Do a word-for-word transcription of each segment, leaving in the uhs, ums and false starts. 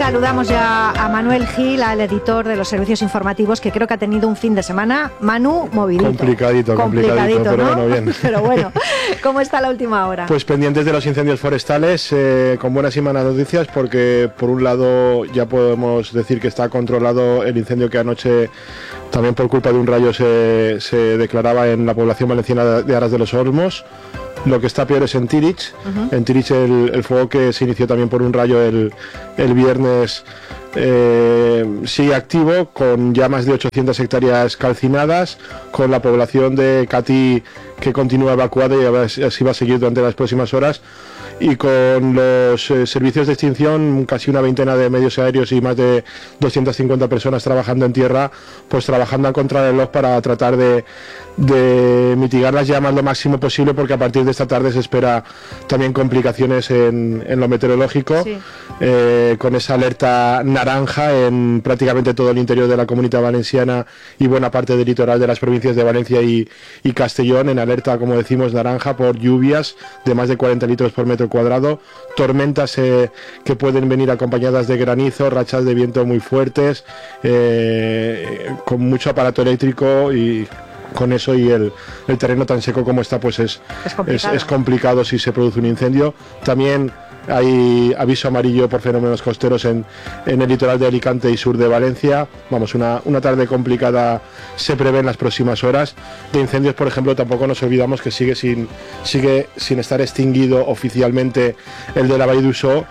Saludamos ya a Manuel Gil, al editor de los servicios informativos, que creo que ha tenido un fin de semana, Manu, movidito. Complicadito, complicadito, complicadito, pero ¿no? bueno, bien. Pero bueno, ¿cómo está la última hora? Pues pendientes de los incendios forestales, eh, con buenas y malas noticias, porque por un lado ya podemos decir que está controlado el incendio que anoche, también por culpa de un rayo, se, se declaraba en la población valenciana de Aras de los Olmos. Lo que está peor es en Tirich. Uh-huh. En Tirich el, el fuego, que se inició también por un rayo el, el viernes, eh, sigue activo, con ya más de ochocientas hectáreas calcinadas, con la población de Catí que continúa evacuada y así va a seguir durante las próximas horas, y con los eh, servicios de extinción, casi una veintena de medios aéreos y más de doscientas cincuenta personas trabajando en tierra, pues trabajando a contrarreloj para tratar de, de mitigar las llamas lo máximo posible, porque a partir de esta tarde se espera también complicaciones en, en lo meteorológico, sí. eh, con esa alerta naranja en prácticamente todo el interior de la Comunidad Valenciana y buena parte del litoral de las provincias de Valencia y, y Castellón, en alerta, como decimos, naranja por lluvias de más de cuarenta litros por metro cuadrado, tormentas eh, que pueden venir acompañadas de granizo, rachas de viento muy fuertes, eh, con mucho aparato eléctrico, y con eso y el, el terreno tan seco como está, pues es, es, complicado. es, es complicado si se produce un incendio. También hay aviso amarillo por fenómenos costeros en, en el litoral de Alicante y sur de Valencia. Vamos, una, una tarde complicada se prevé en las próximas horas. De incendios, por ejemplo, tampoco nos olvidamos que sigue sin, sigue sin estar extinguido oficialmente el de la Vall d'Uixó,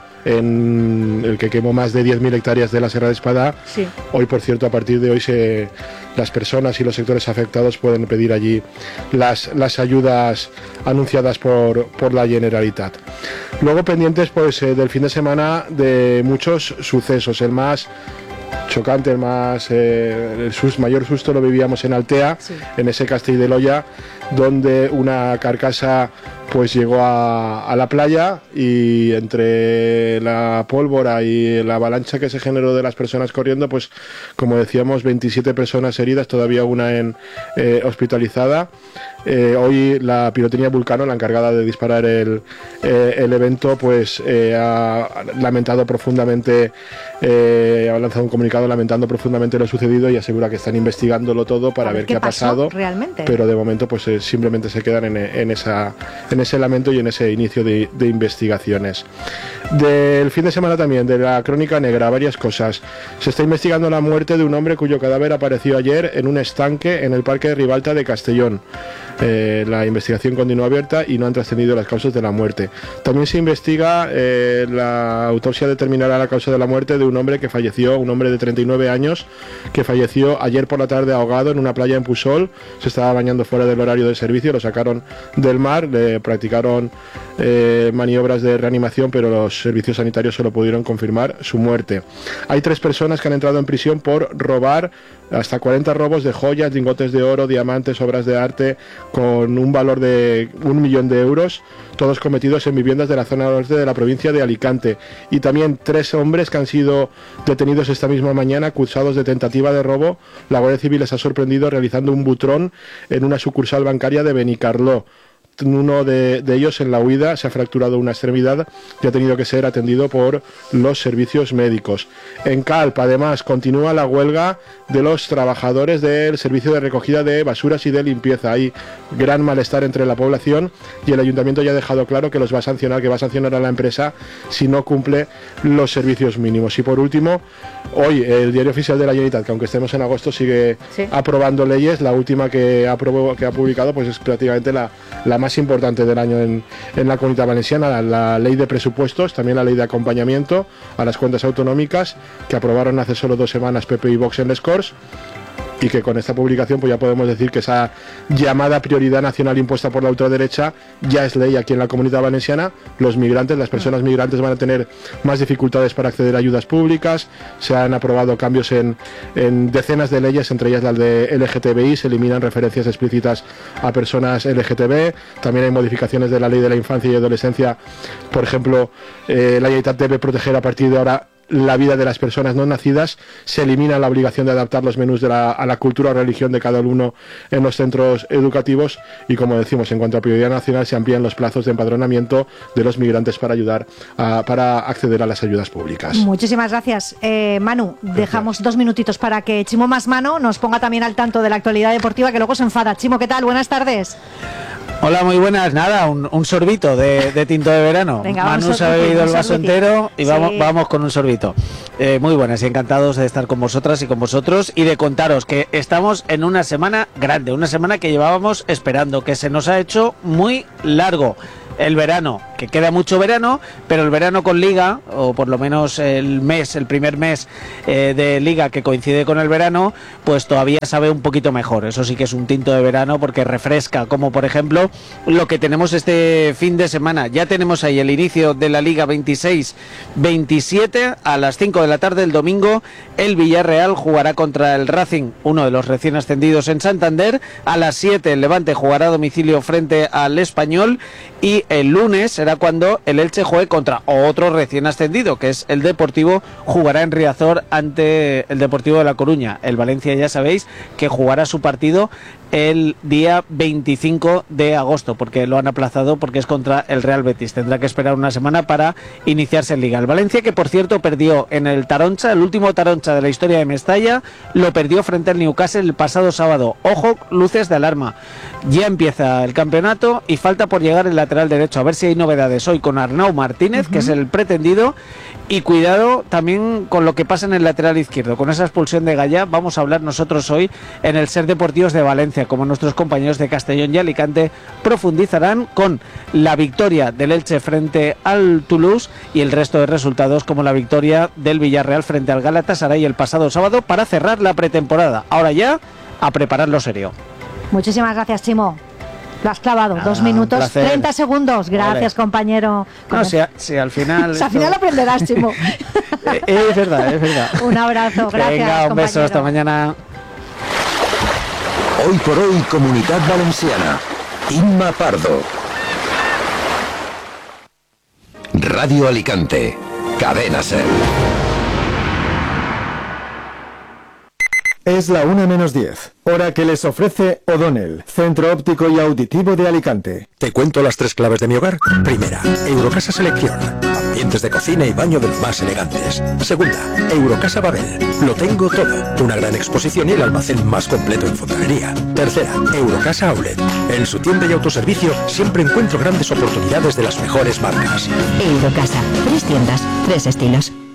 en el que quemó más de diez mil hectáreas de la Sierra de Espadà. Sí. Hoy, por cierto, a partir de hoy se, las personas y los sectores afectados pueden pedir allí las, las ayudas anunciadas por, por la Generalitat. Luego pendientes pues eh, del fin de semana de muchos sucesos. El más chocante, el más eh, el sus, mayor susto lo vivíamos en Altea, sí. en ese Castell de Loya, donde una carcasa pues llegó a, a la playa, y entre la pólvora y la avalancha que se generó de las personas corriendo, pues como decíamos, veintisiete personas heridas, todavía una en eh, hospitalizada. Eh, hoy la Pirotecnia Vulcano, la encargada de disparar el, eh, el evento, pues eh, ha lamentado profundamente, eh, ha lanzado un comunicado lamentando profundamente lo sucedido, y asegura que están investigándolo todo para ver qué, qué ha pasado realmente. Pero de momento pues eh, simplemente se quedan en, en, esa, en ese lamento y en ese inicio de, de investigaciones. Del fin de semana también, de la crónica negra, varias cosas. Se está investigando la muerte de un hombre cuyo cadáver apareció ayer en un estanque en el Parque de Ribalta de Castellón. Eh, la investigación continúa abierta y no han trascendido las causas de la muerte. También se investiga, eh, la autopsia determinará la causa de la muerte de un hombre que falleció, un hombre de treinta y nueve años, que falleció ayer por la tarde ahogado en una playa en Pusol. Se estaba bañando fuera del horario de servicio, lo sacaron del mar, le practicaron eh, maniobras de reanimación, pero los servicios sanitarios solo pudieron confirmar su muerte. Hay tres personas que han entrado en prisión por robar hasta cuarenta robos de joyas, lingotes de oro, diamantes, obras de arte, con un valor de un millón de euros, todos cometidos en viviendas de la zona norte de la provincia de Alicante. Y también tres hombres que han sido detenidos esta misma mañana, acusados de tentativa de robo. La Guardia Civil les ha sorprendido realizando un butrón en una sucursal bancaria de Benicarló. Uno de, de ellos, en la huida, se ha fracturado una extremidad y ha tenido que ser atendido por los servicios médicos. En Calp, además, continúa la huelga de los trabajadores del servicio de recogida de basuras y de limpieza. Hay gran malestar entre la población, y el ayuntamiento ya ha dejado claro que los va a sancionar, que va a sancionar a la empresa si no cumple los servicios mínimos. Y por último, hoy el Diario Oficial de la Generalitat, que aunque estemos en agosto, sigue sí. aprobando leyes. La última que ha, aprobado, que ha publicado pues es prácticamente la, la más importante del año en, en la Comunidad Valenciana, la, la ley de presupuestos, también la ley de acompañamiento a las cuentas autonómicas, que aprobaron hace solo dos semanas P P y Vox en les Corts, y que con esta publicación pues ya podemos decir que esa llamada prioridad nacional impuesta por la ultraderecha ya es ley aquí en la Comunidad Valenciana. Los migrantes, las personas migrantes van a tener más dificultades para acceder a ayudas públicas. Se han aprobado cambios en, en decenas de leyes, entre ellas las de L G T B I, se eliminan referencias explícitas a personas L G T B. También hay modificaciones de la ley de la infancia y adolescencia. Por ejemplo, eh, la Generalitat debe proteger a partir de ahora la vida de las personas no nacidas, se elimina la obligación de adaptar los menús de la, a la cultura o religión de cada alumno en los centros educativos y, como decimos, en cuanto a prioridad nacional, se amplían los plazos de empadronamiento de los migrantes para ayudar a, para acceder a las ayudas públicas. Muchísimas gracias. Eh, Manu, gracias. Dejamos dos minutitos para que Chimo Más Mano nos ponga también al tanto de la actualidad deportiva, que luego se enfada. Chimo, ¿qué tal? Buenas tardes. Hola, muy buenas. Nada, un, un sorbito de, de tinto de verano. Venga, Manu se ha bebido el vaso entero y sí. vamos, vamos con un sorbito. Eh, muy buenas y encantados de estar con vosotras y con vosotros y de contaros que estamos en una semana grande, una semana que llevábamos esperando, que se nos ha hecho muy largo. El verano, que queda mucho verano, pero el verano con liga, o por lo menos el mes, el primer mes eh, de liga que coincide con el verano, pues todavía sabe un poquito mejor. Eso sí que es un tinto de verano porque refresca, como por ejemplo lo que tenemos este fin de semana. Ya tenemos ahí el inicio de la Liga veintiséis veintisiete a las cinco de la tarde el domingo. El Villarreal jugará contra el Racing, uno de los recién ascendidos en Santander. A las siete el Levante jugará a domicilio frente al Español y el lunes será cuando el Elche juegue contra otro recién ascendido, que es el Deportivo, jugará en Riazor ante el Deportivo de La Coruña. El Valencia, ya sabéis, que jugará su partido el día veinticinco de agosto, porque lo han aplazado porque es contra el Real Betis. Tendrá que esperar una semana para iniciarse en Liga. El Valencia, que por cierto perdió en el Taroncha, el último Taroncha de la historia de Mestalla, lo perdió frente al Newcastle el pasado sábado. Ojo, luces de alarma. Ya empieza el campeonato y falta por llegar el lateral derecho. A ver si hay novedades hoy con Arnau Martínez, uh-huh. que es el pretendido. Y cuidado también con lo que pasa en el lateral izquierdo, con esa expulsión de Gaya. Vamos a hablar nosotros hoy en el Ser Deportivos de Valencia, como nuestros compañeros de Castellón y Alicante profundizarán con la victoria del Elche frente al Toulouse y el resto de resultados, como la victoria del Villarreal frente al Galatasaray el pasado sábado, para cerrar la pretemporada. Ahora ya a prepararlo serio. Muchísimas gracias, Chimo. Lo has clavado, ah, dos minutos, treinta segundos. Gracias, vale. compañero. No, si, a, si al final... si al final aprenderás, Chimo. Es verdad, es verdad. Un abrazo, gracias, Venga, un compañero. beso, hasta mañana. Hoy por hoy, Comunitat Valenciana. Inma Pardo. Radio Alicante. Cadena Ser. Es la una menos diez, hora que les ofrece O'Donnell, centro óptico y auditivo de Alicante. Te cuento las tres claves de mi hogar. Primera, Eurocasa Selección. Ambientes de cocina y baño de los más elegantes. Segunda, Eurocasa Babel. Lo tengo todo. Una gran exposición y el almacén más completo en fontanería. Tercera, Eurocasa Outlet. En su tienda y autoservicio siempre encuentro grandes oportunidades de las mejores marcas. Eurocasa. Tres tiendas, tres estilos.